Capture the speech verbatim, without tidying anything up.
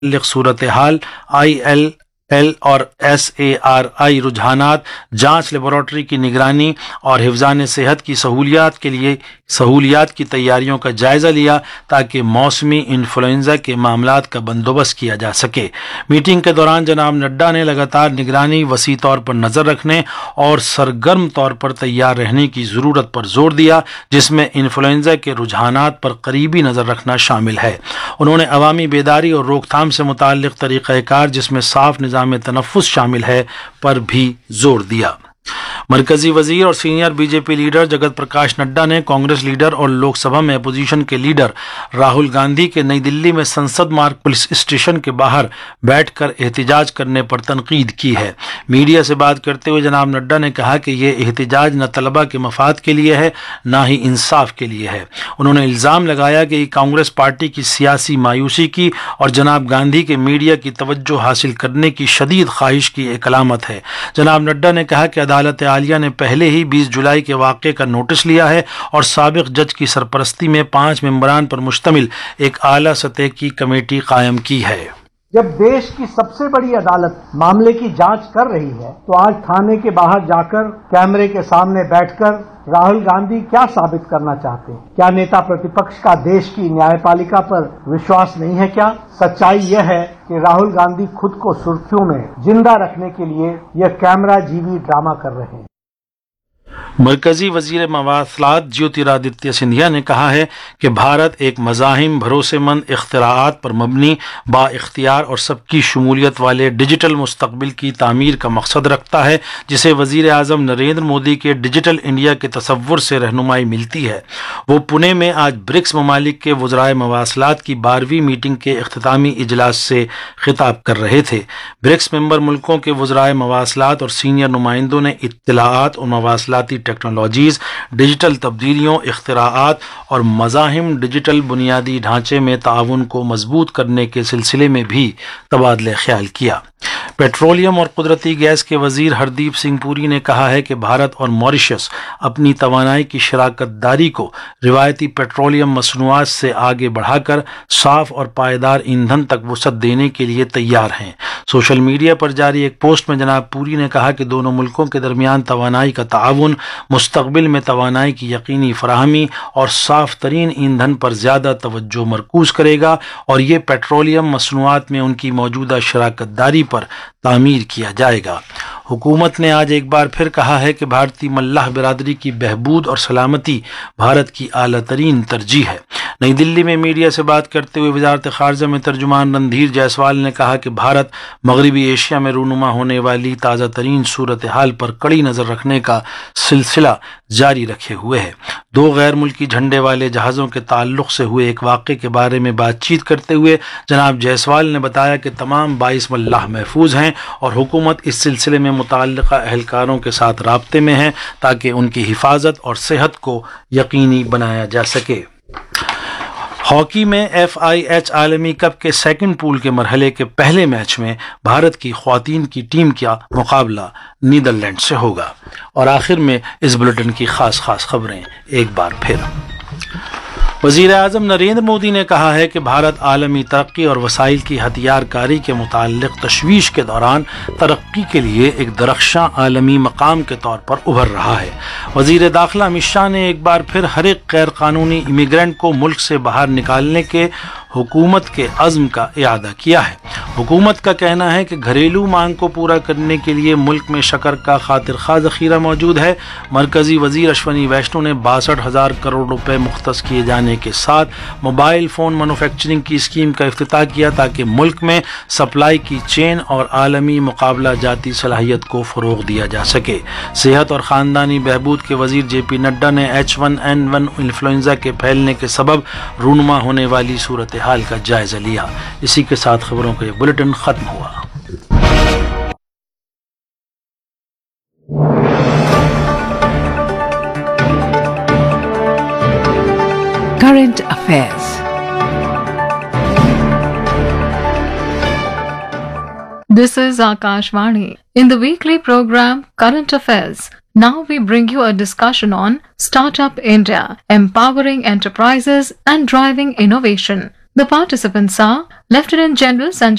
मुताल्लिक़ Surat hall, I L L और S A R आई रुझानात, जांच laboratory की निगरानी और हिफ्ज़ान सेहत की सहूलियात के लिए सहूलियात की तैयारियों का जायज़ा लिया ताकि मौसमी इन्फ्लुएंजा के मामलात का बंदोबस्त किया जा सके। मीटिंग के दौरान जनाब नड्डा ने लगातार निगरानी, वसी तौर पर नज़र रखने और सरगर्म तौर पर तैयार रहने की ज़रूरत पर जोर दिया, जिसमें इन्फ्लुएंजा के रुझानात पर करीबी नज़र रखना शामिल है। उन्होंने अवामी बेदारी और रोकथाम से मुताल्लिक़ तरीक़ाकार, जिसमें साफ निज़ाम तनफ़्फ़ुस शामिल है, पर भी जोर दिया। मरकजी वजीर और senior BJP leader Jagat Prakash Nadda ने कांग्रेस लीडर और लोकसभा में अपोजिशन के लीडर राहुल गांधी के नई दिल्ली में संसद मार्ग पुलिस स्टेशन के बाहर बैठकर एहतिजाज करने पर तनकीद की है। मीडिया से बात करते हुए जनाब नड्डा ने कहा कि ये एहतिजाज न तलबा के मफाद के लिए है, न ही इंसाफ के लिए है। उन्होंने इल्ज़ाम लगाया कि कांग्रेस पार्टी की सियासी मायूसी की और जनाब गांधी के मीडिया की तवज्जो हासिल करने की शदीद ख्वाहिश की एक अलामत है। जनाब नड्डा ने कहा कि अदालत आलिया ने पहले ही बीस जुलाई के वाक़े का नोटिस लिया है और साबिक जज की सरपरस्ती में पांच मेंबरान पर मुश्तमिल एक आला सतह की कमेटी कायम की है। जब देश की सबसे बड़ी अदालत मामले की जांच कर रही है तो आज थाने के बाहर जाकर कैमरे के सामने बैठकर राहुल गांधी क्या साबित करना चाहते हैं? क्या नेता प्रतिपक्ष का देश की न्यायपालिका पर विश्वास नहीं है? क्या सच्चाई यह है कि राहुल गांधी खुद को सुर्खियों में जिंदा रखने के लिए यह कैमरा जीवी ड्रामा कर रहे हैं। मरकजी वजीर मवासलात ज्योतिरादित्य सिंधिया ने कहा है कि भारत एक मज़ाहिम, भरोसेमंद, इख्तिराआत पर मबनी, बाइख्तियार और सबकी शमूलियत वाले डिजिटल मुस्तकबिल की तामीर का मकसद रखता है, जिसे वजीर आज़म नरेंद्र मोदी के डिजिटल इंडिया के तसव्वुर से रहनुमाई मिलती है। वो पुणे में आज ब्रिक्स ममालिक के वज़राए मवासलात की बारहवीं मीटिंग के इख्तितामी इजलास से खिताब कर रहे थे। ब्रिक्स मेंबर मुल्कों के वज़राए मवासलात और सीनियर नुमाइंदों ने इत्तलाआत और मवासलाती टेक्नोलॉजीज़, डिजिटल तब्दीलियों, इख्तिराआत और मज़ाहिम डिजिटल बुनियादी ढांचे में ताउन को मजबूत करने के सिलसिले में भी तबादले ख्याल किया। पेट्रोलियम और कुदरती गैस के वजीर हरदीप सिंह पुरी ने कहा है कि भारत और मॉरिशस अपनी तवानाई की शराकत दारी को रिवायती पेट्रोलियम मसनूआत से आगे बढ़ाकर साफ और पायदार ईंधन तक वसअत देने के लिए तैयार हैं। सोशल मीडिया पर जारी एक पोस्ट में जनाब पुरी ने कहा कि दोनों मुल्कों के दरमियान तवानाई का ताउन मुस्तकबिल में तवानाई की यकीनी फराहमी और साफ तरीन ईंधन पर ज़्यादा तवज्जो मरकूज करेगा और ये पेट्रोलियम मसनूआत में उनकी मौजूदा शराकत दारी पर तामीर किया जाएगा। हुकूमत ने आज एक बार फिर कहा है कि भारतीय मल्लाह बिरादरी की बहबूद और सलामती भारत की आला तरीन तरजीह है। नई दिल्ली में मीडिया से बात करते हुए वजारत खारजा में तर्जुमान रणधीर जायसवाल ने कहा कि भारत मगरबी एशिया में रूनुमा होने वाली ताज़ा तरीन सूरत हाल पर कड़ी नज़र रखने का सिलसिला जारी रखे हुए है। दो गैर मुल्की झंडे वाले जहाज़ों के ताल्लुक से हुए एक वाक़े के बारे में बातचीत करते हुए जनाब जायसवाल ने बताया कि तमाम बाईस मल्लाह महफूज हैं और हुकूमत इस सिलसिले में मुताल्लिक़ा अहलकारों के साथ राब्ते में है ताकि उनकी हिफाजत और सेहत को यकीनी बनाया जा सके। हॉकी में एफ आई एच आलमी कप के सेकंड पूल के मरहले के पहले मैच में भारत की ख्वातीन की टीम का मुकाबला नीदरलैंड से होगा। और आखिर में इस बुलेटिन की खास खास खबरें एक बार फिर। वज़ीर आज़म नरेंद्र मोदी ने कहा है कि भारत आलमी तरक्की और वसाइल की हथियारकारी के मुताल्लिक़ तशवीश के दौरान तरक्की के लिए एक दरख्शां आलमी मकाम के तौर पर उभर रहा है। वज़ीर दाखिला अमित शाह ने एक बार फिर हर एक गैर कानूनी इमिग्रेंट को मुल्क से बाहर निकालने के हुकूमत के अज़्म का इआदा किया है। हुकूमत का कहना है कि घरेलू मांग को पूरा करने के लिए मुल्क में शक्कर का खातिर खा ज़ख़ीरा मौजूद है। मरकज़ी वज़ीर अश्वनी वैष्णो ने बासठ हज़ार करोड़ रुपए मुख्तस किए जाने के साथ मोबाइल फ़ोन मैन्युफैक्चरिंग की स्कीम का इफ्तिताह किया ताकि मुल्क में सप्लाई की चेन और आलमी मुकाबला जाती सलाहियत को फ़रोग़ दिया जा सके। सेहत और ख़ानदानी बहबूद के वज़ीर जे पी नड्डा ने H one N one influenza के फैलने के सबब रूनुमा होने वाली सूरत हाल का जायजा लिया। इसी के साथ खबरों का ये बुलेटिन खत्म हुआ। Current Affairs. This is Akashvani. In the weekly program Current Affairs, now we bring you a discussion on Startup India, empowering enterprises and driving innovation. The participants are Lieutenant General Sanjay